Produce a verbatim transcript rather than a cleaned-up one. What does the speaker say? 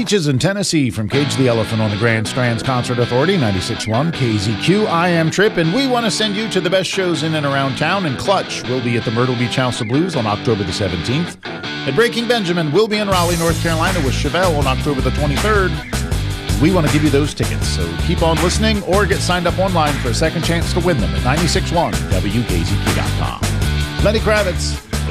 Peaches in Tennessee from Cage the Elephant on the Grand Strands Concert Authority, ninety-six point one K Z Q. I am Trip, and we want to send you to the best shows in and around town. And Clutch will be at the Myrtle Beach House of Blues on October the seventeenth. And Breaking Benjamin will be in Raleigh, North Carolina with Chevelle on October the twenty-third. We want to give you those tickets, so keep on listening or get signed up online for a second chance to win them at nine six one W K Z Q dot com. Lenny Kravitz.